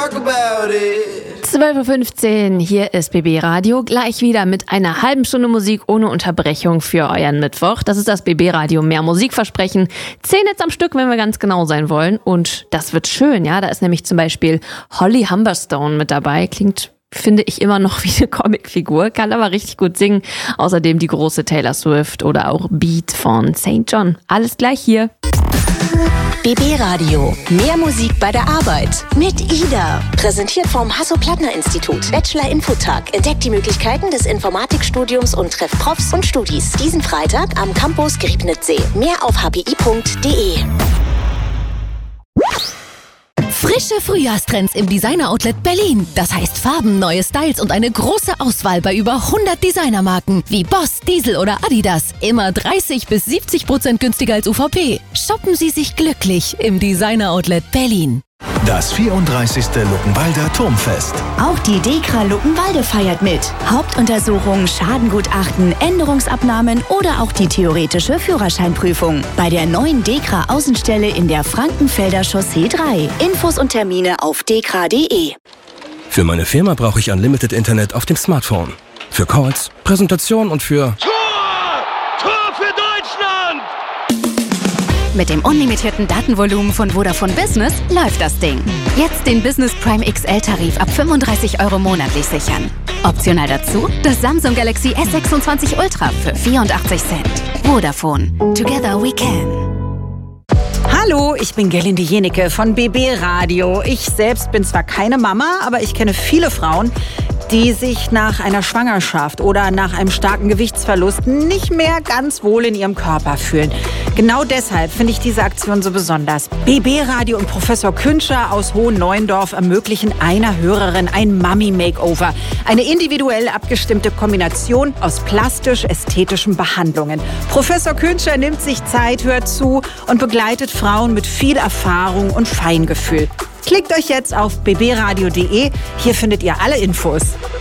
talk about it. 12.15 Uhr, hier ist BB Radio, gleich wieder mit einer halben Stunde Musik ohne Unterbrechung für euren Mittwoch. Das ist das BB Radio Mehr Musikversprechen. 10 Hits am Stück, wenn wir ganz genau sein wollen. Und das wird schön, ja. Da ist nämlich zum Beispiel Holly Humberstone mit dabei. Klingt, finde ich, immer noch wie eine Comicfigur, kann aber richtig gut singen. Außerdem die große Taylor Swift oder auch Beat von St. John. Alles gleich hier. BB Radio. Mehr Musik bei der Arbeit. Mit Ida. Präsentiert vom Hasso-Plattner-Institut. Bachelor-Infotag. Entdeckt die Möglichkeiten des Informatikstudiums und trefft Profs und Studis. Diesen Freitag am Campus Griebnitzsee. Mehr auf hpi.de. Frische Frühjahrstrends im Designer-Outlet Berlin. Das heißt Farben, neue Styles und eine große Auswahl bei über 100 Designermarken wie Boss, Diesel oder Adidas. Immer 30-70% günstiger als UVP. Shoppen Sie sich glücklich im Designer-Outlet Berlin. Das 34. Luckenwalder Turmfest. Auch die DEKRA Luckenwalde feiert mit. Hauptuntersuchungen, Schadengutachten, Änderungsabnahmen oder auch die theoretische Führerscheinprüfung. Bei der neuen DEKRA Außenstelle in der Frankenfelder Chaussee 3. Infos und Termine auf dekra.de. Für meine Firma brauche ich Unlimited Internet auf dem Smartphone. Für Calls, Präsentationen und für... Tor! Tor für Deutschland! Mit dem unlimitierten Datenvolumen von Vodafone Business läuft das Ding. Jetzt den Business Prime XL-Tarif ab 35 € monatlich sichern. Optional dazu das Samsung Galaxy S26 Ultra für 84 Cent. Vodafone. Together we can. Hallo, ich bin Gerlinde Jenecke von BB Radio. Ich selbst bin zwar keine Mama, aber ich kenne viele Frauen, die sich nach einer Schwangerschaft oder nach einem starken Gewichtsverlust nicht mehr ganz wohl in ihrem Körper fühlen. Genau deshalb finde ich diese Aktion so besonders. BB Radio und Professor Künscher aus Hohenneuendorf ermöglichen einer Hörerin ein Mummy-Makeover. Eine individuell abgestimmte Kombination aus plastisch-ästhetischen Behandlungen. Professor Künscher nimmt sich Zeit, hört zu und begleitet Frauen mit viel Erfahrung und Feingefühl. Klickt euch jetzt auf bbradio.de. Hier findet ihr alle Infos.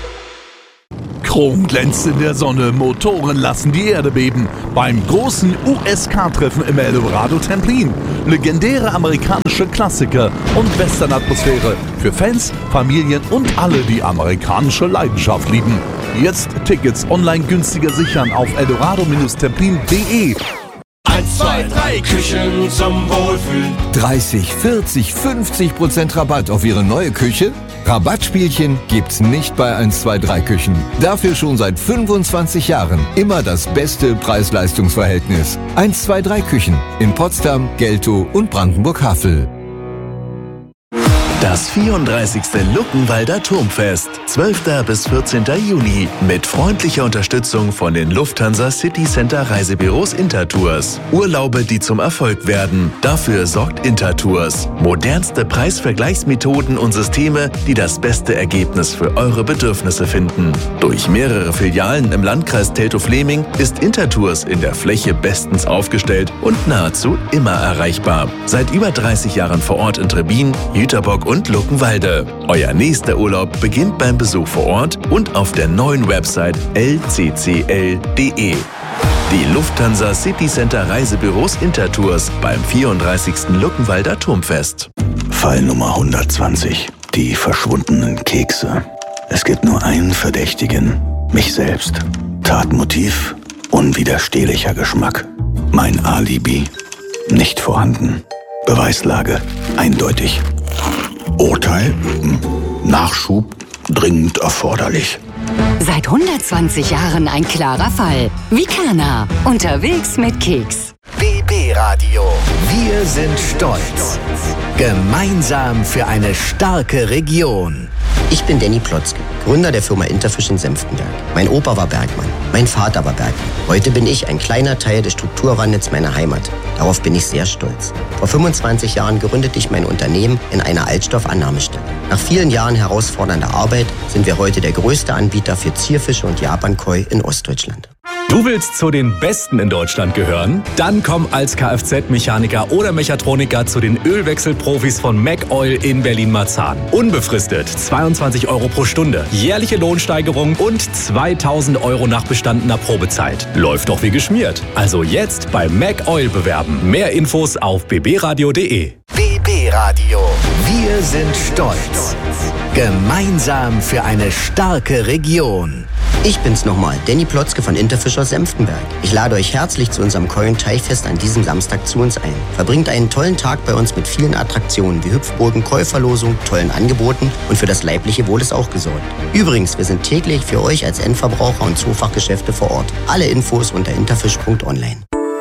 Chrom glänzt in der Sonne, Motoren lassen die Erde beben. Beim großen USK-Treffen im Eldorado Templin. Legendäre amerikanische Klassiker und Western-Atmosphäre. Für Fans, Familien und alle, die amerikanische Leidenschaft lieben. Jetzt Tickets online günstiger sichern auf eldorado-templin.de. 1, 2, 3 Küchen zum Wohlfühlen. 30, 40, 50% Rabatt auf Ihre neue Küche? Rabattspielchen gibt's nicht bei 1, 2, 3 Küchen. Dafür schon seit 25 Jahren immer das beste Preis-Leistungs-Verhältnis. 1, 2, 3 Küchen in Potsdam, Geltow und Brandenburg-Havel. Das 34. Luckenwalder Turmfest, 12. bis 14. Juni, mit freundlicher Unterstützung von den Lufthansa City Center Reisebüros Intertours. Urlaube, die zum Erfolg werden. Dafür sorgt Intertours. Modernste Preisvergleichsmethoden und Systeme, die das beste Ergebnis für eure Bedürfnisse finden. Durch mehrere Filialen im Landkreis Teltow-Fläming ist Intertours in der Fläche bestens aufgestellt und nahezu immer erreichbar. Seit über 30 Jahren vor Ort in Trebin, Jüterbock und Luckenwalde. Euer nächster Urlaub beginnt beim Besuch vor Ort und auf der neuen Website lccl.de. Die Lufthansa City Center Reisebüros Intertours beim 34. Luckenwalder Turmfest. Fall Nummer 120. Die verschwundenen Kekse. Es gibt nur einen Verdächtigen. Mich selbst. Tatmotiv. Unwiderstehlicher Geschmack. Mein Alibi. Nicht vorhanden. Beweislage. Eindeutig. Urteil? Nachschub dringend erforderlich. Seit 120 Jahren ein klarer Fall. Vikana. Unterwegs mit Keks. BB Radio. Wir sind stolz. Gemeinsam für eine starke Region. Ich bin Danny Plotzke, Gründer der Firma Interfish in Senftenberg. Mein Opa war Bergmann, mein Vater war Bergmann. Heute bin ich ein kleiner Teil des Strukturwandels meiner Heimat. Darauf bin ich sehr stolz. Vor 25 Jahren gründete ich mein Unternehmen in einer Altstoffannahmestelle. Nach vielen Jahren herausfordernder Arbeit sind wir heute der größte Anbieter für Zierfische und Japankoi in Ostdeutschland. Du willst zu den Besten in Deutschland gehören? Dann komm als Kfz-Mechaniker oder Mechatroniker zu den Ölwechselprofis von MacOil in Berlin-Marzahn. Unbefristet 22 € pro Stunde, jährliche Lohnsteigerung und 2.000 € nach bestandener Probezeit. Läuft doch wie geschmiert. Also jetzt bei MacOil bewerben. Mehr Infos auf bbradio.de. BB Radio. Wir sind stolz. Gemeinsam für eine starke Region. Ich bin's nochmal, Danny Plotzke von Interfischer Senftenberg. Ich lade euch herzlich zu unserem Keulen-Teichfest an diesem Samstag zu uns ein. Verbringt einen tollen Tag bei uns mit vielen Attraktionen wie Hüpfburgen, Käuferlosung, tollen Angeboten und für das leibliche Wohl ist auch gesorgt. Übrigens, wir sind täglich für euch als Endverbraucher und Zoofachgeschäfte vor Ort. Alle Infos unter interfisch.online.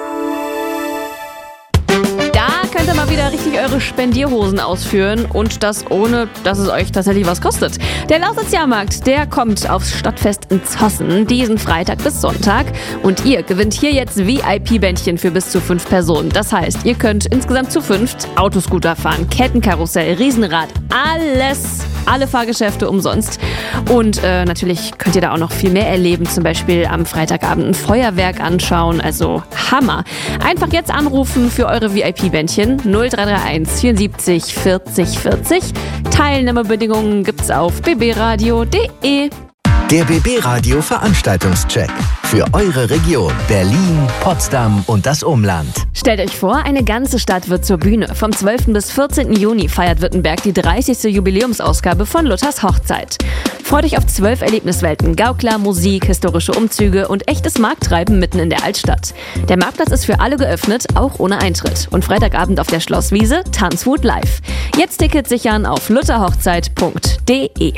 Könnt ihr mal wieder richtig eure Spendierhosen ausführen und das ohne, dass es euch tatsächlich was kostet. Der Lausitz-Jahrmarkt, der kommt aufs Stadtfest in Zossen diesen Freitag bis Sonntag und ihr gewinnt hier jetzt VIP-Bändchen für bis zu 5 Personen. Das heißt, ihr könnt insgesamt zu 5 Autoscooter fahren, Kettenkarussell, Riesenrad, alle Fahrgeschäfte umsonst. Und natürlich könnt ihr da auch noch viel mehr erleben, zum Beispiel am Freitagabend ein Feuerwerk anschauen, also Hammer. Einfach jetzt anrufen für eure VIP-Bändchen 0331 74 40 40. Teilnahmebedingungen gibt's auf bbradio.de. Der BB Radio Veranstaltungscheck für eure Region Berlin, Potsdam und das Umland. Stellt euch vor, eine ganze Stadt wird zur Bühne. Vom 12. bis 14. Juni feiert Württemberg die 30. Jubiläumsausgabe von Luthers Hochzeit. Freut euch auf 12 Erlebniswelten, Gaukler, Musik, historische Umzüge und echtes Markttreiben mitten in der Altstadt. Der Marktplatz ist für alle geöffnet, auch ohne Eintritt. Und Freitagabend auf der Schlosswiese Tanzwut live. Jetzt Tickets sichern auf lutherhochzeit.de.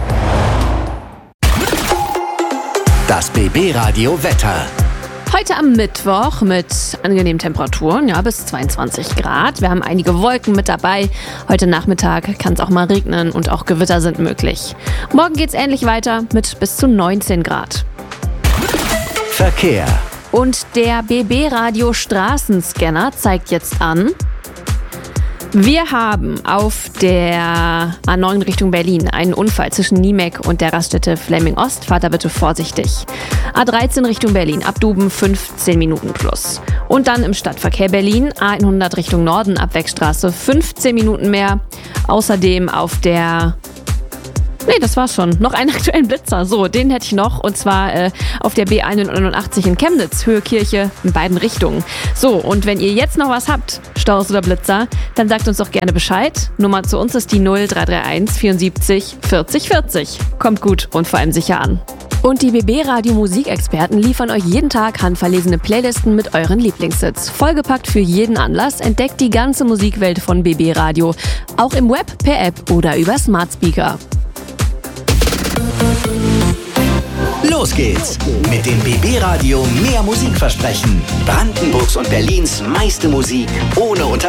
Das BB Radio Wetter. Heute am Mittwoch mit angenehmen Temperaturen, ja, bis 22 Grad. Wir haben einige Wolken mit dabei. Heute Nachmittag kann es auch mal regnen und auch Gewitter sind möglich. Morgen geht's ähnlich weiter mit bis zu 19 Grad. Verkehr. Und der BB Radio Straßenscanner zeigt jetzt an: Wir haben auf der A9 Richtung Berlin einen Unfall zwischen Niemek und der Raststätte Fleming Ost. Fahrt da bitte vorsichtig. A13 Richtung Berlin, ab Duben 15 Minuten plus. Und dann im Stadtverkehr Berlin, A100 Richtung Norden, ab Wegstraße 15 Minuten mehr. Außerdem auf der... Nee, das war's schon. Noch einen aktuellen Blitzer. So, den hätte ich noch. Und zwar auf der B189 in Chemnitz, Höhe Kirche, in beiden Richtungen. So, und wenn ihr jetzt noch was habt, Staus oder Blitzer, dann sagt uns doch gerne Bescheid. Nummer zu uns ist die 0331 74 40 40. Kommt gut und vor allem sicher an. Und die BB Radio Musikexperten liefern euch jeden Tag handverlesene Playlisten mit euren Lieblingshits. Vollgepackt für jeden Anlass, entdeckt die ganze Musikwelt von BB Radio. Auch im Web, per App oder über Smart Speaker. Los geht's mit dem BB Radio Mehr Musik versprechen. Brandenburgs und Berlins meiste Musik ohne Unterbrechung.